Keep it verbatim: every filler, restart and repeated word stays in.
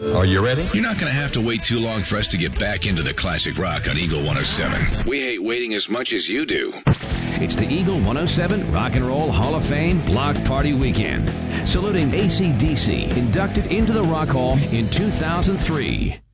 Are you ready? You're not going to have to wait too long for us to get back into the classic rock on Eagle one oh seven. We hate waiting as much as you do. It's the Eagle one oh seven Rock and Roll Hall of Fame Block Party Weekend, saluting A C D C, inducted into the Rock Hall in two thousand three.